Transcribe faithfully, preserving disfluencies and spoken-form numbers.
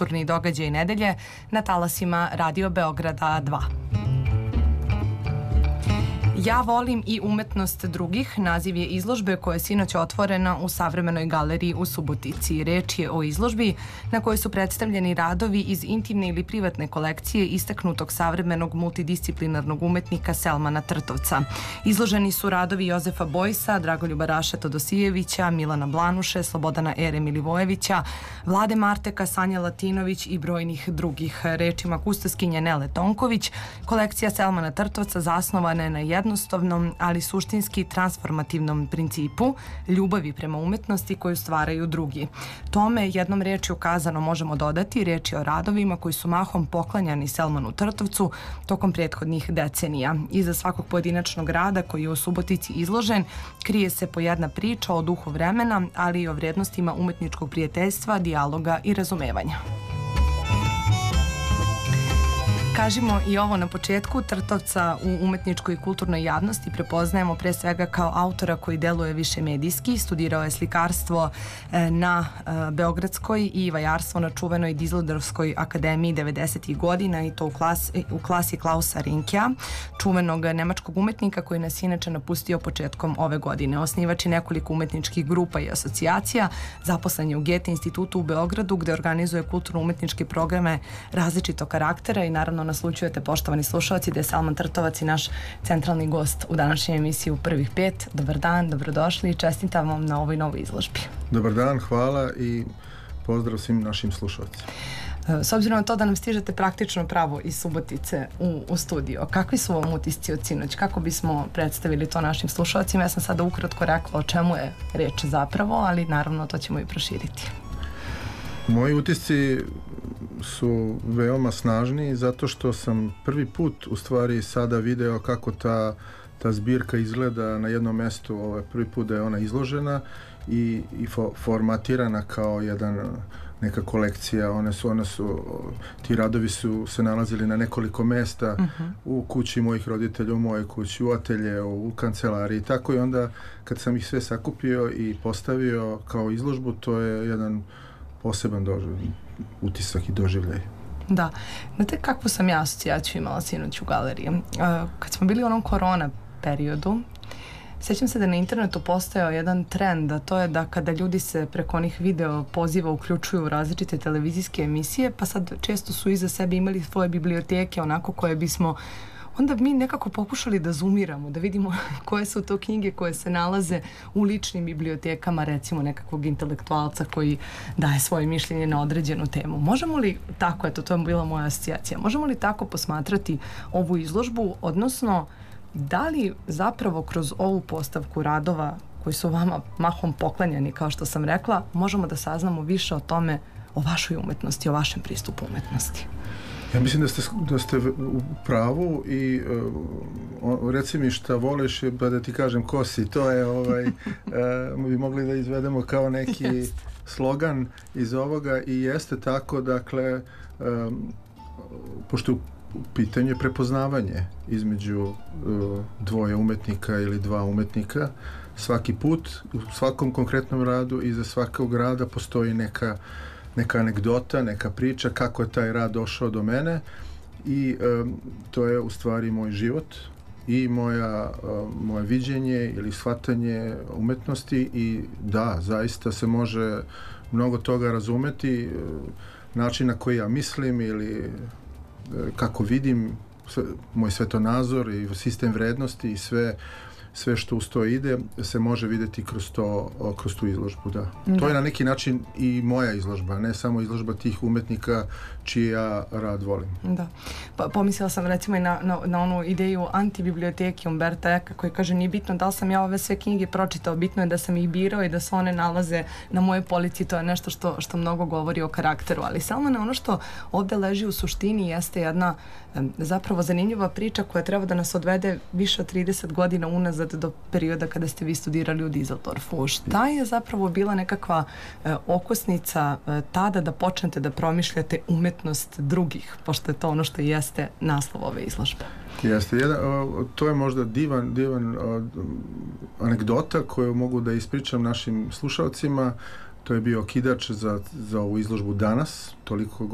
kulturni događaj nedelje na talasima Radio Beograda dva. Ja volim i umetnost drugih, naziv je izložbe koja je sinoć otvorena u Savremenoj galeriji u Subotici. Reč je o izložbi na kojoj su predstavljeni radovi iz intimne ili privatne kolekcije istaknutog savremenog multidisciplinarnog umetnika Selmana Trtovca. Izloženi su radovi Jozefa Bojsa, Dragoljuba Raše Todosijevića, Milana Blanuše, Slobodana Ere Milivojevića, Vlade Marteka, Sanje Latinović i brojnih drugih. Rečima kustoskinje Nele Tonković, kolekcija Selmana Trtovca zasnovana je na jednostavnom, ali suštinski transformativnom principu ljubavi prema umetnosti koju stvaraju drugi. Tome jednom rečju kazano možemo dodati, reč je o radovima koji su mahom poklanjani Selmanu Trtovcu tokom prethodnih decenija. Iza svakog pojedinačnog rada koji je u Subotici izložen krije se po jedna priča o duhu vremena, ali i o vrednostima umetničkog prijateljstva, dijaloga i razumevanja. Kažimo i ovo na početku, Trtovca u umetničkoj i kulturnoj javnosti prepoznajemo pre svega kao autora koji deluje više medijski, studirao je slikarstvo na Beogradskoj i vajarstvo na čuvenoj Dizlodorfskoj akademiji devedesetih godina i to u, klas, u klasi Klausa Rinkea, čuvenog nemačkog umetnika koji nas inače napustio početkom ove godine. Osnivač je nekoliko umetničkih grupa i asocijacija, zaposlen je u Goethe institutu u Beogradu gde organizuje kulturno-umetničke programe različitog karaktera i naravno naslućujete, poštovani slušalci, da je Selman Trtovac i naš centralni gost u današnjoj emisiji u prvih pet. Dobar dan, dobrodošli i čestitam vam na ovoj novoj izložbi. Dobar dan, hvala i pozdrav svim našim slušalcima. S obzirom na to da nam stižete praktično pravo iz Subotice u, u studio, kakvi su vam utisci od sinoć? Kako bismo predstavili to našim slušalcima? Ja sam sada ukratko rekla o čemu je reč zapravo, ali naravno to ćemo i proširiti. Moji utisci su veoma snažni zato što sam prvi put u stvari sada video kako ta, ta zbirka izgleda na jednom mestu. Ovo je prvi put da je ona izložena i, i fo, formatirana kao jedan, neka kolekcija. One su, one su, ti radovi su se nalazili na nekoliko mesta, uh-huh. u kući mojih roditelja, u mojoj kući, u atelje, u kancelariji. Tako i onda kad sam ih sve sakupio i postavio kao izložbu, to je jedan poseban doživljaj, utisak i doživljaj. Da. Znate kakvu sam ja asocijaciju imala sinoć u galeriji? Uh, kad smo bili u onom korona periodu, sjećam se da na internetu postojao jedan trend, a to je da kada ljudi se preko onih video poziva uključuju u različite televizijske emisije, pa sad često su iza sebe imali svoje biblioteke onako koje bismo onda mi nekako pokušali da zoomiramo, da vidimo koje su to knjige koje se nalaze u ličnim bibliotekama, recimo nekakvog intelektualca koji daje svoje mišljenje na određenu temu. Možemo li tako, eto, to je bila moja asocijacija, možemo li tako posmatrati ovu izložbu, odnosno da li zapravo kroz ovu postavku radova koji su vama mahom poklanjani, kao što sam rekla, možemo da saznamo više o tome, o vašoj umetnosti, o vašem pristupu umetnosti? Ja mislim da ste, da ste u pravu i uh, reci mi šta voliš pa da ti kažem ko si. To je ovaj, uh, bi mogli da izvedemo kao neki yes. slogan iz ovoga i jeste tako, dakle, um, pošto u pitanju je prepoznavanje između uh, dvoje umetnika ili dva umetnika, svaki put, u svakom konkretnom radu iza svakog rada postoji neka neka anegdota, neka priča kako je taj rad došao do mene i um, to je u stvari moj život i moja, uh, moje viđenje ili shvatanje umetnosti i da, zaista se može mnogo toga razumeti, uh, način na koji ja mislim ili uh, kako vidim sve, moj svetonazor i sistem vrednosti i sve sve što uz to ide se može vidjeti kroz to, kroz tu izložbu, da. da. To je na neki način i moja izložba, ne samo izložba tih umetnika čiji ja rad volim. Da. Pa, pomislila sam recimo i na, na, na onu ideju antibiblioteke Umberta Eka koji kaže nije bitno da li sam ja ove sve knjige pročitao, bitno je da sam ih birao i da se one nalaze na moje polici, to je nešto što, što mnogo govori o karakteru, ali samo na ono što ovde leži u suštini jeste jedna zapravo zanimljiva priča koja treba da nas odvede više od trideset godina unazad do perioda kada ste vi studirali u Dizeldorfu. Šta je zapravo bila nekakva e, okosnica e, tada da počnete da promišljate umetnost drugih, pošto je to ono što jeste naslov ove izložbe? Jeste. Jedan, o, to je možda divan, divan o, anegdota koju mogu da ispričam našim slušalcima. To je bio okidač za, za ovu izložbu danas, toliko